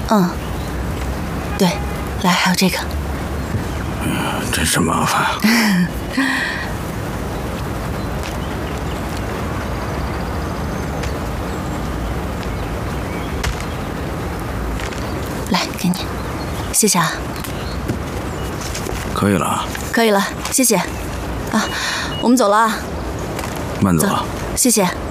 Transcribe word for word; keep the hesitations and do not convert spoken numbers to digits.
嗯，对，来，还有这个。 嗯，真是麻烦。 来，给你，谢谢啊。 可以了。 可以了，谢谢。啊，我们走了啊。 慢走。 谢谢。